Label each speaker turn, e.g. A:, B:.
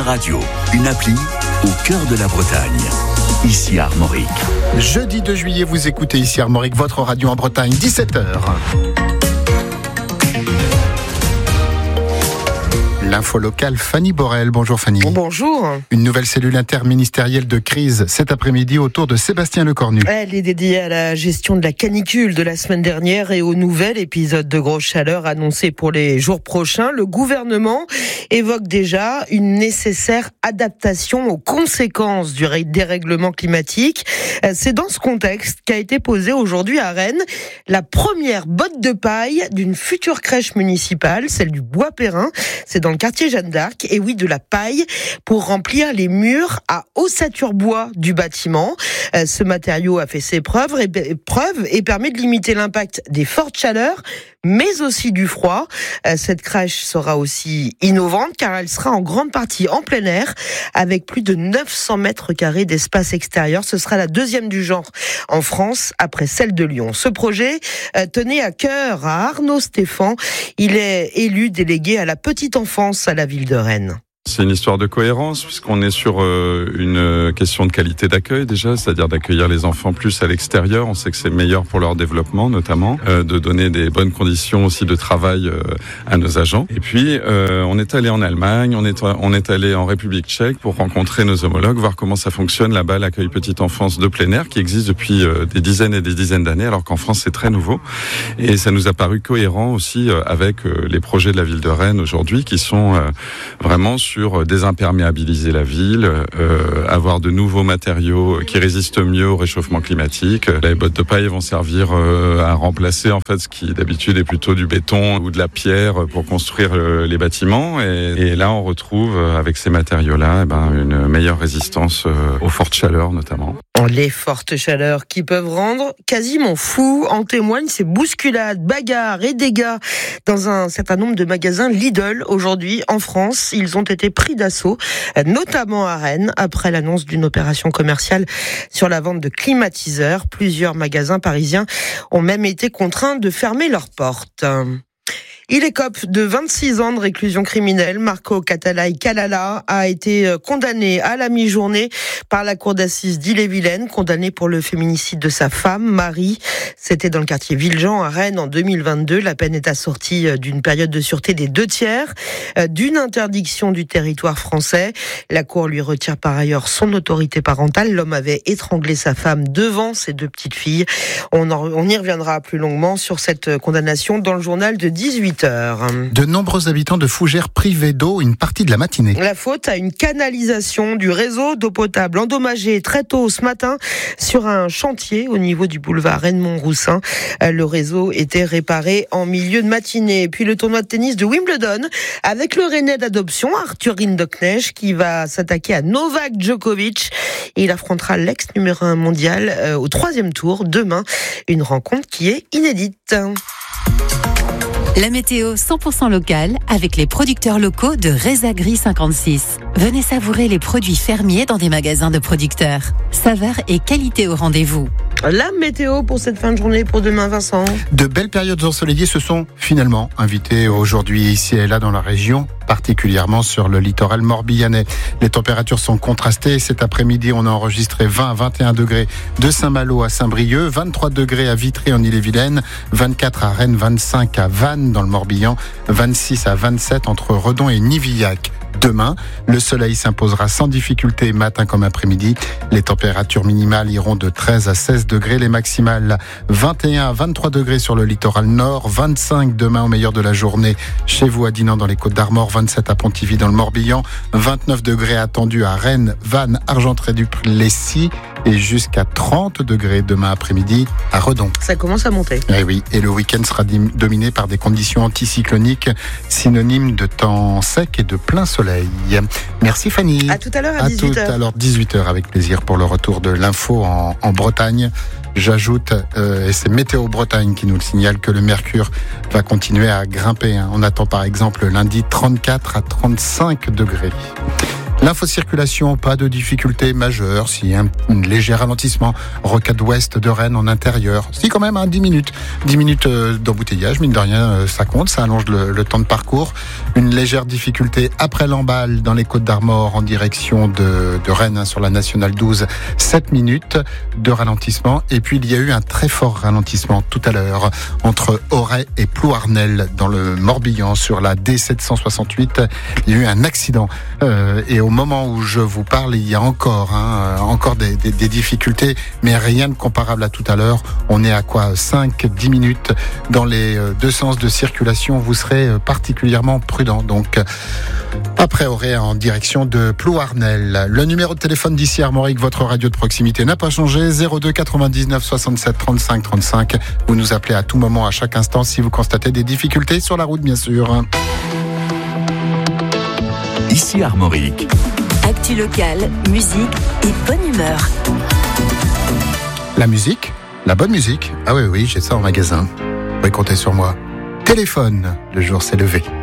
A: Radio, une appli au cœur de la Bretagne. Ici Armorique.
B: Jeudi 2 juillet, vous écoutez ici Armorique, votre radio en Bretagne, 17h. L'info locale, Fanny Borel. Bonjour Fanny.
C: Bonjour.
B: Une nouvelle cellule interministérielle de crise cet après-midi autour de Sébastien Lecornu.
C: Elle est dédiée à la gestion de la canicule de la semaine dernière et au nouvel épisode de grosse chaleur annoncé pour les jours prochains. Le gouvernement évoque déjà une nécessaire adaptation aux conséquences du dérèglement climatique. C'est dans ce contexte qu'a été posée aujourd'hui à Rennes la première botte de paille d'une future crèche municipale, celle du Bois-Perrin. C'est dans le quartier Jeanne d'Arc, et oui, de la paille pour remplir les murs à ossature bois du bâtiment. Ce matériau a fait ses preuves et permet de limiter l'impact des fortes chaleurs, mais aussi du froid. Cette crèche sera aussi innovante car elle sera en grande partie en plein air avec plus de 900 mètres carrés d'espace extérieur. Ce sera la deuxième du genre en France après celle de Lyon. Ce projet tenait à cœur à Arnaud Stéphan. Il est élu délégué à la petite enfance à la ville de Rennes.
D: C'est une histoire de cohérence puisqu'on est sur une question de qualité d'accueil déjà, c'est-à-dire d'accueillir les enfants plus à l'extérieur. On sait que c'est meilleur pour leur développement notamment, de donner des bonnes conditions aussi de travail à nos agents. Et puis on est allé en Allemagne, on est allé en République tchèque pour rencontrer nos homologues, voir comment ça fonctionne là-bas, l'accueil petite enfance de plein air qui existe depuis des dizaines et des dizaines d'années, alors qu'en France c'est très nouveau. Et ça nous a paru cohérent aussi avec les projets de la ville de Rennes aujourd'hui qui sont vraiment sur désimperméabiliser la ville, avoir de nouveaux matériaux qui résistent mieux au réchauffement climatique. Les bottes de paille vont servir à remplacer en fait ce qui d'habitude est plutôt du béton ou de la pierre pour construire les bâtiments. Et là, on retrouve avec ces matériaux-là une meilleure résistance aux fortes chaleurs notamment.
C: Les fortes chaleurs qui peuvent rendre quasiment fou. En témoignent ces bousculades, bagarres et dégâts dans un certain nombre de magasins Lidl aujourd'hui en France. Ils ont été pris d'assaut, notamment à Rennes, après l'annonce d'une opération commerciale sur la vente de climatiseurs. Plusieurs magasins parisiens ont même été contraints de fermer leurs portes. Il écope de 26 ans de réclusion criminelle. Marco Catalay-Kalala a été condamné à la mi-journée par la cour d'assises d'Ille-et-Vilaine, condamné pour le féminicide de sa femme, Marie. C'était dans le quartier Villejean à Rennes en 2022. La peine est assortie d'une période de sûreté des 2/3, d'une interdiction du territoire français. La cour lui retire par ailleurs son autorité parentale. L'homme avait étranglé sa femme devant ses 2 petites filles. On y reviendra plus longuement sur cette condamnation dans le journal de 18h.
B: De nombreux habitants de Fougères privés d'eau une partie de la matinée.
C: La faute à une canalisation du réseau d'eau potable endommagée très tôt ce matin sur un chantier au niveau du boulevard Rennes-Montroussin. Le réseau était réparé en milieu de matinée. Et puis le tournoi de tennis de Wimbledon avec le Rennais d'adoption Arthur Rinderknecht qui va s'attaquer à Novak Djokovic. Et il affrontera l'ex numéro 1 mondial au 3e tour demain. Une rencontre qui est inédite.
E: La météo 100% locale avec les producteurs locaux de Résagri 56. Venez savourer les produits fermiers dans des magasins de producteurs. Saveur et qualité au rendez-vous.
C: La météo pour cette fin de journée pour demain, Vincent.
B: De belles périodes ensoleillées se sont finalement invitées aujourd'hui ici et là dans la région, particulièrement sur le littoral morbihanais. Les températures sont contrastées. Cet après-midi, on a enregistré 20 à 21 degrés de Saint-Malo à Saint-Brieuc, 23 degrés à Vitry en Ille-et-Vilaine, 24 à Rennes, 25 à Vannes dans le Morbihan, 26 à 27 entre Redon et Nivillac. Demain, le soleil s'imposera sans difficulté matin comme après-midi. Les températures minimales iront de 13 à 16 degrés, les maximales 21 à 23 degrés sur le littoral nord, 25 demain au meilleur de la journée chez vous à Dinan dans les Côtes-d'Armor, 27 à Pontivy dans le Morbihan, 29 degrés attendus à Rennes, Vannes, Argentré-du-Plessis et jusqu'à 30 degrés demain après-midi à Redon.
C: Ça commence à monter.
B: Eh oui, et le week-end sera dominé par des conditions anticycloniques, synonymes de temps sec et de plein soleil. Merci Fanny.
C: À tout à l'heure à 18h.
B: À tout à l'heure 18h avec plaisir pour le retour de l'info en Bretagne. J'ajoute, et c'est Météo Bretagne qui nous le signale, que le mercure va continuer à grimper. On attend par exemple lundi 34 à 35 degrés. L'infocirculation, pas de difficulté majeure. Si un léger ralentissement, rocade ouest de Rennes en intérieur. Si quand même, 10 minutes. 10 minutes d'embouteillage, mine de rien, ça compte, ça allonge le temps de parcours. Une légère difficulté après l'emballe dans les Côtes-d'Armor en direction de Rennes sur la nationale 12. 7 minutes de ralentissement. Et puis il y a eu un très fort ralentissement tout à l'heure entre Auray et Plouarnel dans le Morbihan sur la D768. Il y a eu un accident. Et au moment où je vous parle, il y a encore des difficultés, mais rien de comparable à tout à l'heure. On est à 5-10 minutes dans les deux sens de circulation. Vous serez particulièrement prudent. Donc, après Auray en direction de Plouarnel. Le numéro de téléphone d'ici Armorique, votre radio de proximité n'a pas changé. 02 99 67 35 35. Vous nous appelez à tout moment, à chaque instant, si vous constatez des difficultés sur la route, bien sûr.
A: Ici Armorique.
E: Actu locale, musique et bonne humeur.
B: La musique, la bonne musique. Ah oui, j'ai ça en magasin. Vous pouvez compter sur moi. Téléphone, le jour s'est levé.